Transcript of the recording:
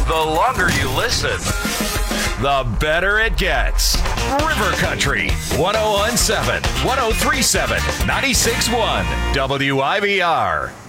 The longer you listen, the better it gets. River Country, 1017, 1037, 96.1, WIBR.